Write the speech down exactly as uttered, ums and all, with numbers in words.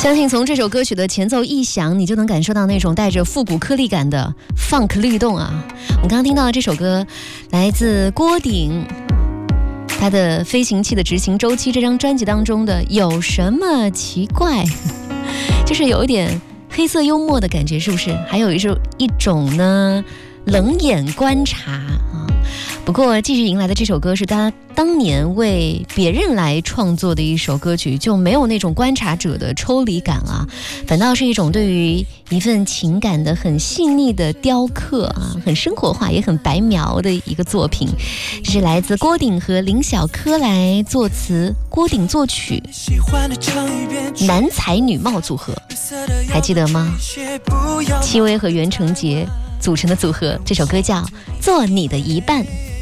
相信从这首歌曲的前奏一响，你就能感受到那种带着复古颗粒感的 funk 律动啊！我们刚刚听到的这首歌来自郭顶，他的《飞行器的执行周期》这张专辑当中的有什么奇怪，就是有一点黑色幽默的感觉，是不是？还有一种一种呢冷眼观察啊。不过继续迎来的这首歌是他当年为别人来创作的一首歌曲，就没有那种观察者的抽离感啊，反倒是一种对于一份情感的很细腻的雕刻啊，很生活化也很白描的一个作品。这是来自郭顶和林小柯来作词，郭顶作曲，男才女貌组合，还记得吗？戚薇和袁成杰组成的组合，这首歌叫《做你的一半》。